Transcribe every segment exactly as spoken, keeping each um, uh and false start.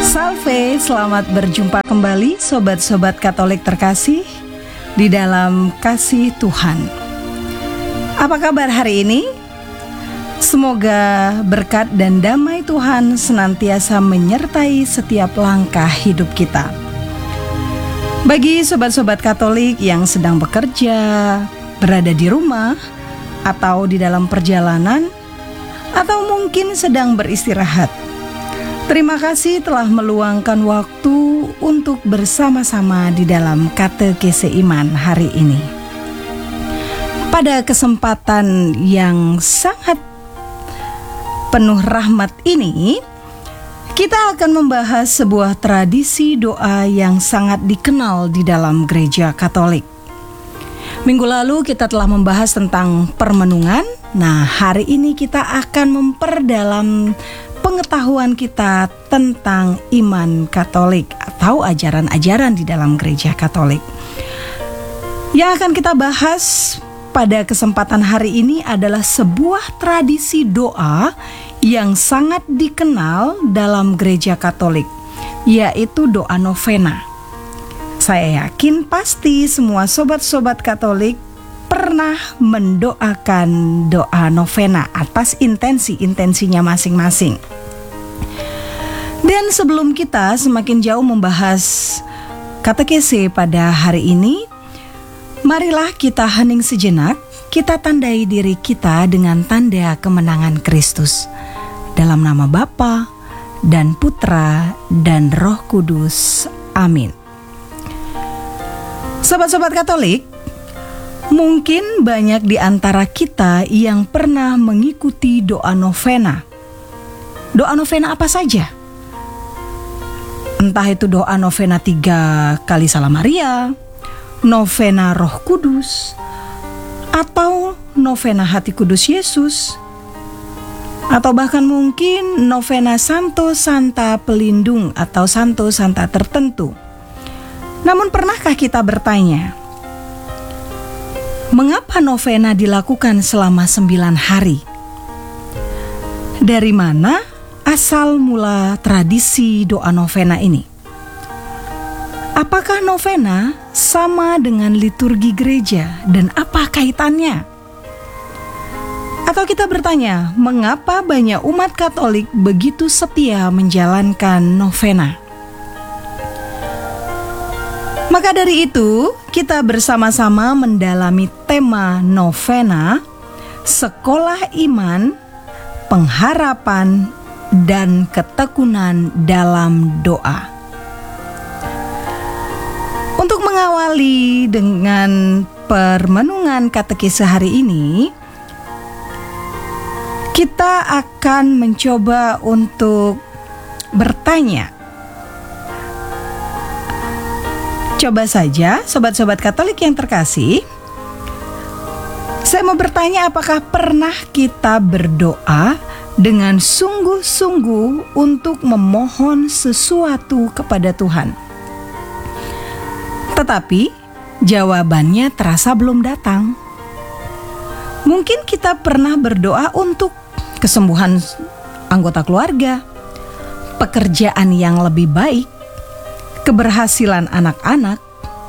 Salve, selamat berjumpa kembali sobat-sobat Katolik terkasih di dalam kasih Tuhan. Apa kabar hari ini? Semoga berkat dan damai Tuhan senantiasa menyertai setiap langkah hidup kita. Bagi sobat-sobat Katolik yang sedang bekerja, berada di rumah, atau di dalam perjalanan, atau mungkin sedang beristirahat, terima kasih telah meluangkan waktu untuk bersama-sama di dalam katekese iman hari ini. Pada kesempatan yang sangat penuh rahmat ini, kita akan membahas sebuah tradisi doa yang sangat dikenal di dalam gereja Katolik. Minggu lalu kita telah membahas tentang permenungan. Nah, hari ini kita akan memperdalam pengetahuan kita tentang iman Katolik atau ajaran-ajaran di dalam gereja Katolik. Yang akan kita bahas pada kesempatan hari ini adalah sebuah tradisi doa yang sangat dikenal dalam gereja Katolik, yaitu doa novena. Saya yakin pasti semua sobat-sobat Katolik pernah mendoakan doa novena atas intensi-intensinya masing-masing. Dan sebelum kita semakin jauh membahas katekese pada hari ini, marilah kita hening sejenak, kita tandai diri kita dengan tanda kemenangan Kristus. Dalam nama Bapa dan Putra dan Roh Kudus. Amin. Sobat-sobat Katolik, mungkin banyak di antara kita yang pernah mengikuti doa novena. Doa novena apa saja? Entah itu doa novena tiga kali Salam Maria, novena Roh Kudus, atau novena Hati Kudus Yesus, atau bahkan mungkin novena Santo Santa Pelindung atau Santo Santa tertentu. Namun pernahkah kita bertanya, mengapa novena dilakukan selama sembilan hari? Dari mana asal mula tradisi doa novena ini? Apakah novena sama dengan liturgi gereja dan apa kaitannya? Atau kita bertanya, mengapa banyak umat Katolik begitu setia menjalankan novena? Maka dari itu, kita bersama-sama mendalami tema novena, sekolah iman, pengharapan, dan ketekunan dalam doa. Untuk mengawali dengan permenungan katekese hari ini, kita akan mencoba untuk bertanya. Coba saja, sobat-sobat Katolik yang terkasih, saya mau bertanya, apakah pernah kita berdoa dengan sungguh-sungguh untuk memohon sesuatu kepada Tuhan? Tetapi jawabannya terasa belum datang. Mungkin kita pernah berdoa untuk kesembuhan anggota keluarga, pekerjaan yang lebih baik, keberhasilan anak-anak,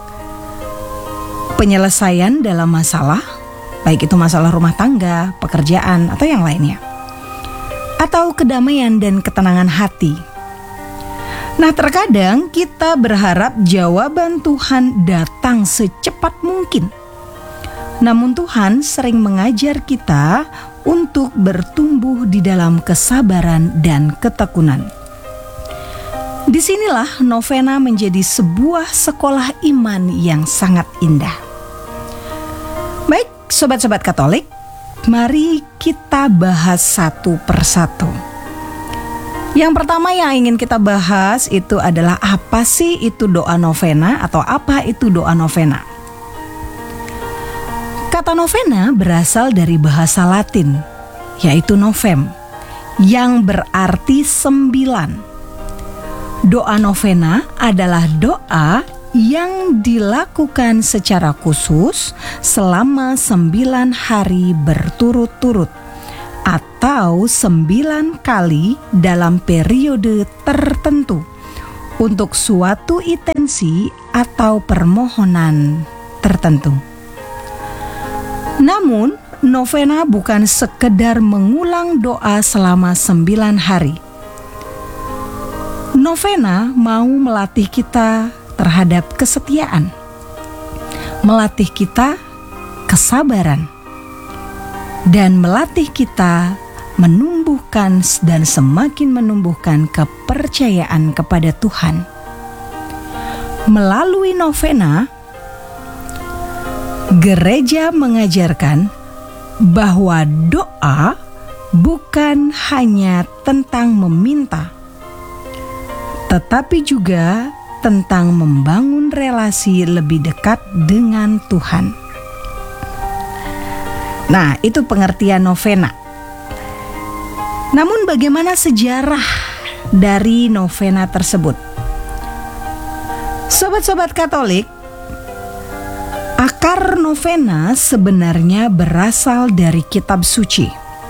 penyelesaian dalam masalah, baik itu masalah rumah tangga, pekerjaan, atau yang lainnya, atau kedamaian dan ketenangan hati. Nah, terkadang kita berharap jawaban Tuhan datang secepat mungkin. Namun Tuhan sering mengajar kita untuk bertumbuh di dalam kesabaran dan ketekunan. Disinilah novena menjadi sebuah sekolah iman yang sangat indah. Baik, sobat-sobat Katolik, mari kita bahas satu persatu. Yang pertama yang ingin kita bahas itu adalah apa sih itu doa novena atau apa itu doa novena. Kata novena berasal dari bahasa Latin, yaitu novem, yang berarti sembilan. Doa novena adalah doa yang dilakukan secara khusus selama sembilan hari berturut-turut atau sembilan kali dalam periode tertentu untuk suatu intensi atau permohonan tertentu. Namun, novena bukan sekedar mengulang doa selama sembilan hari. Novena mau melatih kita terhadap kesetiaan, melatih kita kesabaran, dan melatih kita menumbuhkan dan semakin menumbuhkan kepercayaan kepada Tuhan. Melalui novena, gereja mengajarkan bahwa doa bukan hanya tentang meminta, tetapi juga tentang membangun relasi lebih dekat dengan Tuhan. Nah, itu pengertian novena. Namun bagaimana sejarah dari novena tersebut? Sobat-sobat Katolik, akar novena sebenarnya berasal dari kitab suci.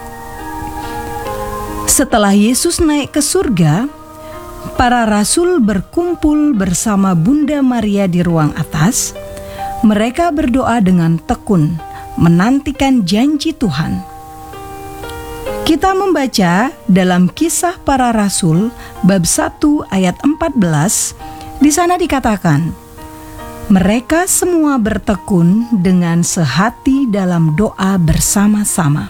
Setelah Yesus naik ke surga, para rasul berkumpul bersama Bunda Maria di ruang atas. Mereka berdoa dengan tekun, menantikan janji Tuhan. Kita membaca dalam Kisah Para Rasul bab satu ayat empat belas, di sana dikatakan, mereka semua bertekun dengan sehati dalam doa bersama-sama.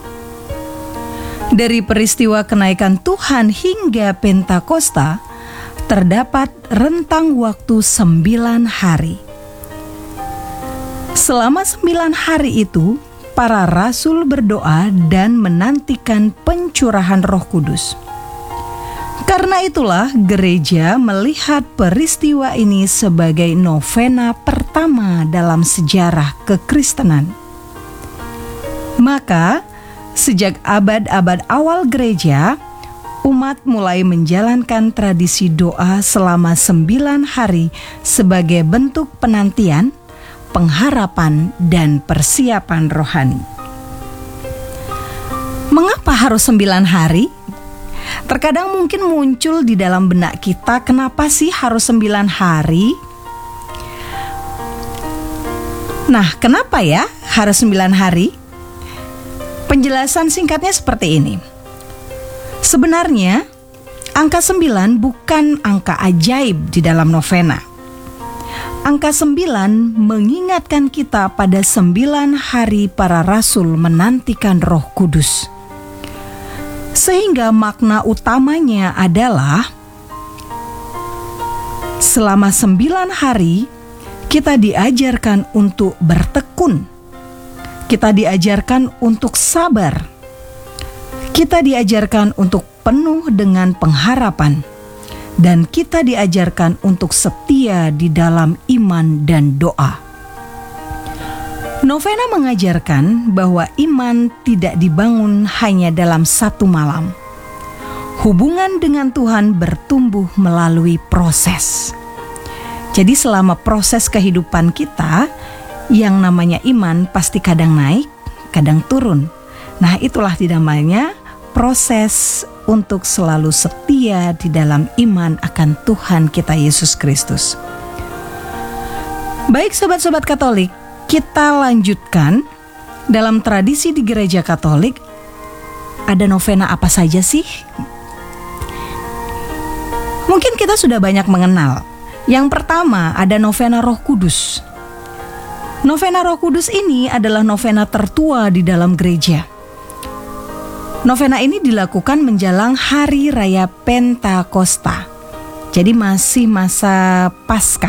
Dari peristiwa kenaikan Tuhan hingga Pentakosta, terdapat rentang waktu sembilan hari. Selama sembilan hari itu, para rasul berdoa dan menantikan pencurahan Roh Kudus. Karena itulah gereja melihat peristiwa ini sebagai novena pertama dalam sejarah kekristenan. Maka, sejak abad-abad awal gereja, umat mulai menjalankan tradisi doa selama sembilan hari sebagai bentuk penantian, pengharapan, dan persiapan rohani. Mengapa harus sembilan hari? Terkadang mungkin muncul di dalam benak kita, kenapa sih harus sembilan hari? Nah, kenapa ya harus sembilan hari? Penjelasan singkatnya seperti ini. Sebenarnya, angka sembilan bukan angka ajaib di dalam novena. Angka sembilan mengingatkan kita pada sembilan hari para rasul menantikan Roh Kudus. Sehingga makna utamanya adalah selama sembilan hari kita diajarkan untuk bertekun. Kita diajarkan untuk sabar. Kita diajarkan untuk penuh dengan pengharapan. Dan kita diajarkan untuk setia di dalam iman dan doa. Novena mengajarkan bahwa iman tidak dibangun hanya dalam satu malam. Hubungan dengan Tuhan bertumbuh melalui proses. Jadi selama proses kehidupan kita, yang namanya iman pasti kadang naik, kadang turun. Nah, itulah dinamanya proses untuk selalu setia di dalam iman akan Tuhan kita Yesus Kristus. Baik sobat-sobat Katolik, kita lanjutkan. Dalam tradisi di gereja Katolik, ada novena apa saja sih? Mungkin kita sudah banyak mengenal. Yang pertama ada novena Roh Kudus. Novena Roh Kudus ini adalah novena tertua di dalam gereja. Novena ini dilakukan menjelang Hari Raya Pentakosta. Jadi masih masa Paskah.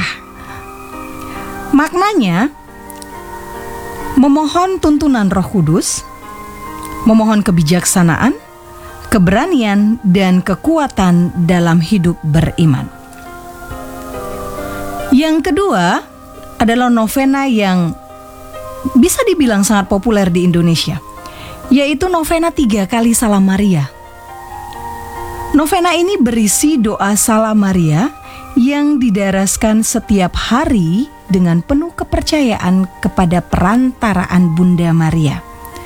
Maknanya memohon tuntunan Roh Kudus, memohon kebijaksanaan, keberanian, dan kekuatan dalam hidup beriman. Yang kedua adalah novena yang bisa dibilang sangat populer di Indonesia, yaitu novena tiga kali Salam Maria. Novena ini berisi doa Salam Maria yang didaraskan setiap hari dengan penuh kepercayaan kepada perantaraan Bunda Maria.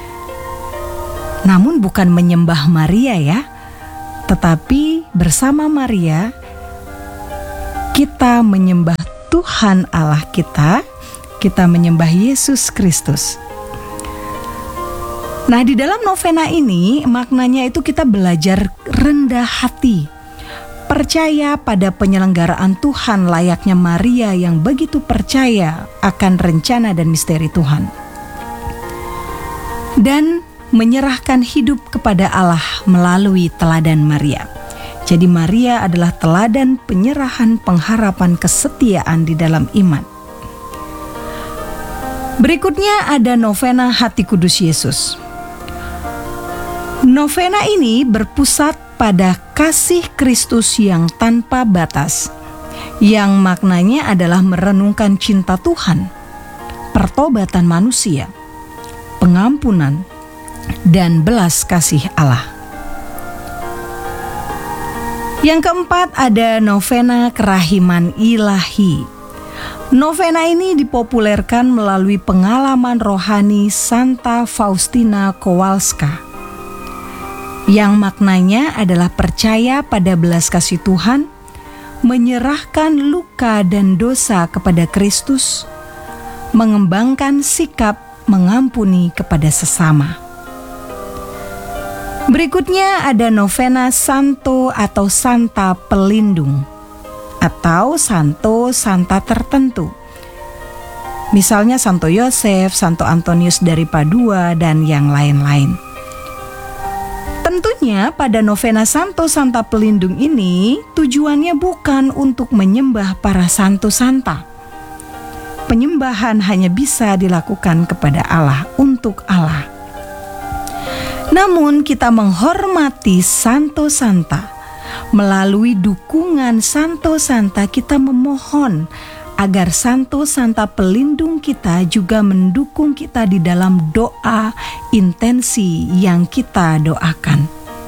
Namun bukan menyembah Maria ya, tetapi bersama Maria kita menyembah Tuhan Allah kita, kita menyembah Yesus Kristus. Nah, di dalam novena ini maknanya itu kita belajar rendah hati, percaya pada penyelenggaraan Tuhan layaknya Maria yang begitu percaya akan rencana dan misteri Tuhan. Dan menyerahkan hidup kepada Allah melalui teladan Maria. Jadi Maria adalah teladan penyerahan, pengharapan, kesetiaan di dalam iman. Berikutnya ada novena Hati Kudus Yesus. Novena ini berpusat pada kasih Kristus yang tanpa batas, yang maknanya adalah merenungkan cinta Tuhan, pertobatan manusia, pengampunan, dan belas kasih Allah. Yang keempat ada novena Kerahiman Ilahi. Novena ini dipopulerkan melalui pengalaman rohani Santa Faustina Kowalska, yang maknanya adalah percaya pada belas kasih Tuhan, menyerahkan luka dan dosa kepada Kristus, mengembangkan sikap mengampuni kepada sesama. Berikutnya ada novena Santo atau Santa Pelindung, atau Santo Santa tertentu. Misalnya Santo Yosef, Santo Antonius dari Padua, dan yang lain-lain. Tentunya pada novena Santo Santa Pelindung ini tujuannya bukan untuk menyembah para santo santa. Penyembahan hanya bisa dilakukan kepada Allah, untuk Allah. Namun kita menghormati santo santa. Melalui dukungan santo santa kita memohon agar santo santa pelindung kita juga mendukung kita di dalam doa intensi yang kita doakan.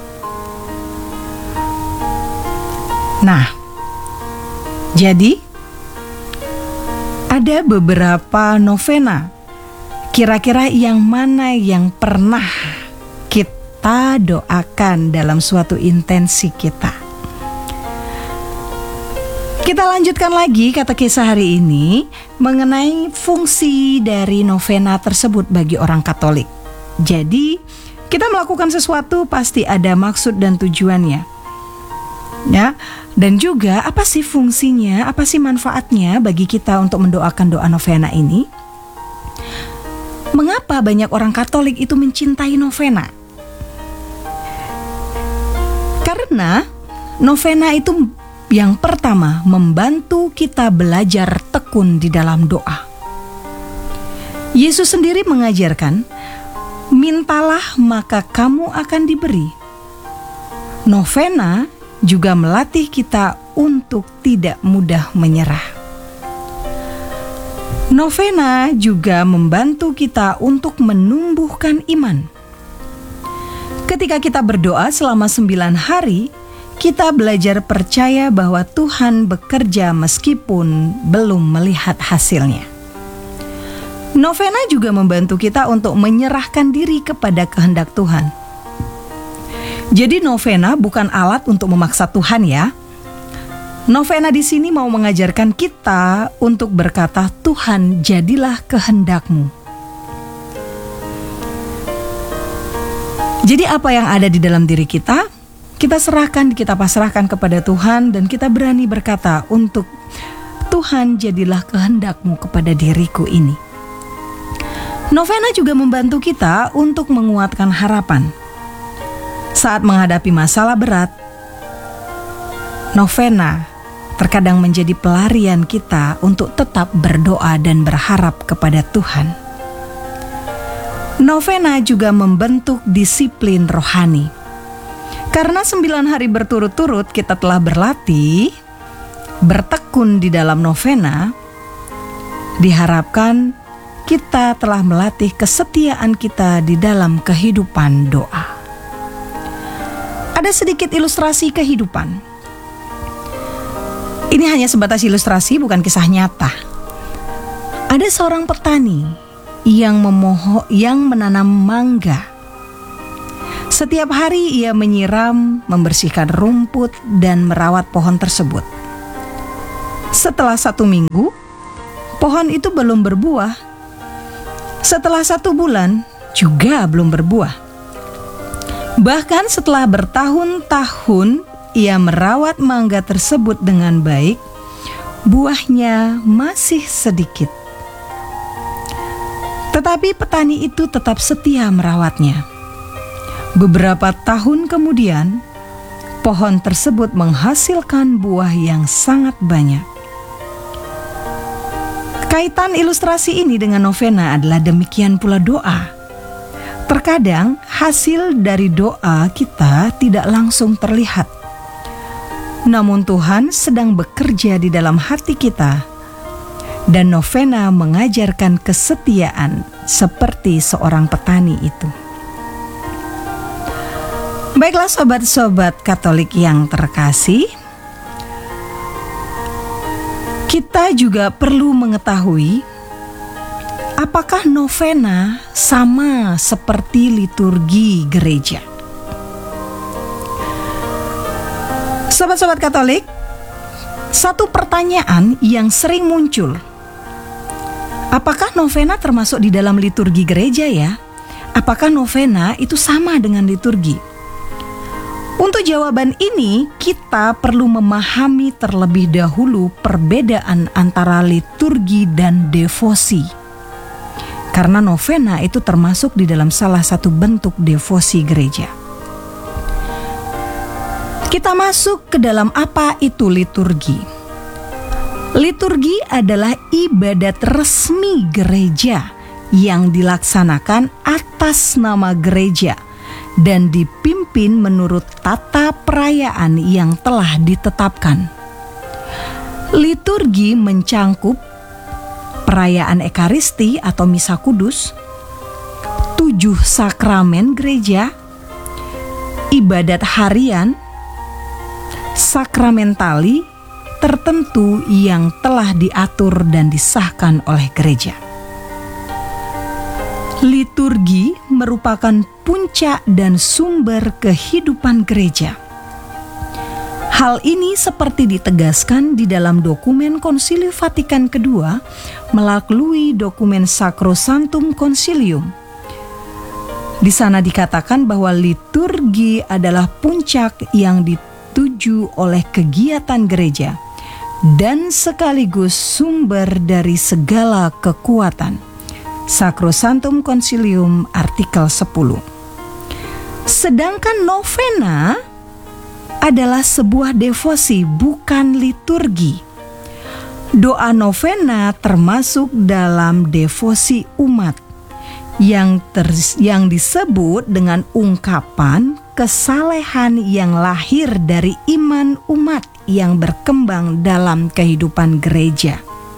Nah, jadi ada beberapa novena. Kira-kira yang mana yang pernah kita doakan dalam suatu intensi kita? Kita lanjutkan lagi katekisa hari ini mengenai fungsi dari novena tersebut bagi orang Katolik. Jadi, kita melakukan sesuatu pasti ada maksud dan tujuannya. Ya, dan juga apa sih fungsinya, apa sih manfaatnya bagi kita untuk mendoakan doa novena ini? Mengapa banyak orang Katolik itu mencintai novena? Karena novena itu yang pertama membantu kita belajar tekun di dalam doa. Yesus sendiri mengajarkan, mintalah maka kamu akan diberi. Novena juga melatih kita untuk tidak mudah menyerah. Novena juga membantu kita untuk menumbuhkan iman. Ketika kita berdoa selama sembilan hari, kita belajar percaya bahwa Tuhan bekerja meskipun belum melihat hasilnya. Novena juga membantu kita untuk menyerahkan diri kepada kehendak Tuhan. Jadi novena bukan alat untuk memaksa Tuhan ya. Novena di sini mau mengajarkan kita untuk berkata, Tuhan jadilah kehendak-Mu. Jadi apa yang ada di dalam diri kita, kita serahkan, kita pasrahkan kepada Tuhan, dan kita berani berkata untuk Tuhan jadilah kehendak-Mu kepada diriku ini. Novena juga membantu kita untuk menguatkan harapan. Saat menghadapi masalah berat, novena terkadang menjadi pelarian kita untuk tetap berdoa dan berharap kepada Tuhan. Novena juga membentuk disiplin rohani. Karena sembilan hari berturut-turut kita telah berlatih, bertekun di dalam novena, diharapkan kita telah melatih kesetiaan kita di dalam kehidupan doa. Ada sedikit ilustrasi kehidupan. Ini hanya sebatas ilustrasi, bukan kisah nyata. Ada seorang petani yang memohon, yang menanam mangga. Setiap hari ia menyiram, membersihkan rumput, dan merawat pohon tersebut. Setelah satu minggu, pohon itu belum berbuah. Setelah satu bulan, juga belum berbuah. Bahkan setelah bertahun-tahun ia merawat mangga tersebut dengan baik, buahnya masih sedikit. Tetapi petani itu tetap setia merawatnya. Beberapa tahun kemudian, pohon tersebut menghasilkan buah yang sangat banyak. Kaitan ilustrasi ini dengan novena adalah demikian pula doa. Terkadang hasil dari doa kita tidak langsung terlihat. Namun Tuhan sedang bekerja di dalam hati kita, dan novena mengajarkan kesetiaan seperti seorang petani itu. Baiklah sobat-sobat Katolik yang terkasih, kita juga perlu mengetahui apakah novena sama seperti liturgi gereja. Sobat-sobat Katolik, satu pertanyaan yang sering muncul, apakah novena termasuk di dalam liturgi gereja ya? Apakah novena itu sama dengan liturgi? Untuk jawaban ini, kita perlu memahami terlebih dahulu perbedaan antara liturgi dan devosi. Karena novena itu termasuk di dalam salah satu bentuk devosi gereja. Kita masuk ke dalam apa itu liturgi. Liturgi adalah ibadat resmi gereja yang dilaksanakan atas nama gereja dan dipimpin menurut tata perayaan yang telah ditetapkan. Liturgi mencangkup perayaan Ekaristi atau Misa Kudus, tujuh sakramen gereja, ibadat harian, sakramentali tertentu yang telah diatur dan disahkan oleh gereja. Liturgi merupakan puncak dan sumber kehidupan gereja. Hal ini seperti ditegaskan di dalam dokumen Konsili Vatikan kedua melalui dokumen Sacrosanctum Concilium. Di sana dikatakan bahwa liturgi adalah puncak yang dituju oleh kegiatan gereja dan sekaligus sumber dari segala kekuatan. Sacrosanctum Concilium artikel sepuluh. Sedangkan novena adalah sebuah devosi, bukan liturgi. Doa novena termasuk dalam devosi umat yang ter, yang disebut dengan ungkapan kesalehan yang lahir dari iman umat yang berkembang dalam kehidupan gereja.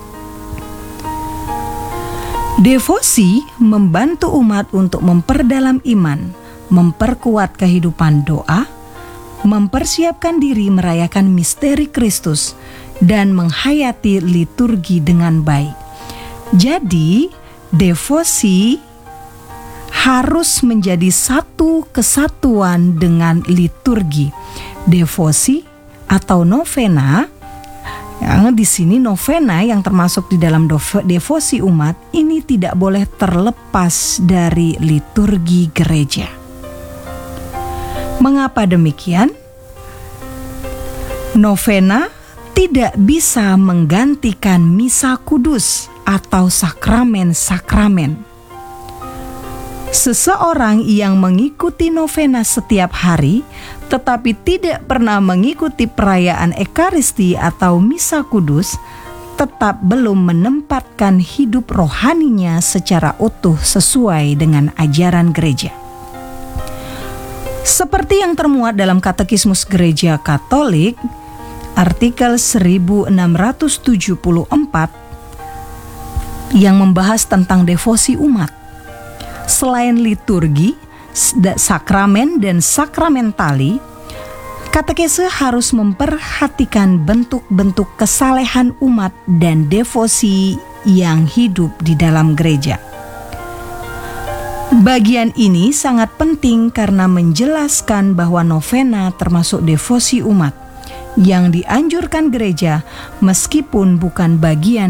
Devosi membantu umat untuk memperdalam iman, memperkuat kehidupan doa, mempersiapkan diri merayakan misteri Kristus, dan menghayati liturgi dengan baik. Jadi, devosi harus menjadi satu kesatuan dengan liturgi. Devosi atau novena, yang di sini novena yang termasuk di dalam devosi umat ini tidak boleh terlepas dari liturgi gereja. Mengapa demikian? Novena tidak bisa menggantikan misa kudus atau sakramen-sakramen. Seseorang yang mengikuti novena setiap hari tetapi tidak pernah mengikuti perayaan Ekaristi atau misa kudus tetap belum menempatkan hidup rohaninya secara utuh sesuai dengan ajaran gereja. Seperti yang termuat dalam Katekismus Gereja Katolik artikel seribu enam ratus tujuh puluh empat yang membahas tentang devosi umat. Selain liturgi, sakramen dan sakramentali, katekese harus memperhatikan bentuk-bentuk kesalehan umat dan devosi yang hidup di dalam gereja. Bagian ini sangat penting karena menjelaskan bahwa novena termasuk devosi umat yang dianjurkan gereja meskipun bukan bagian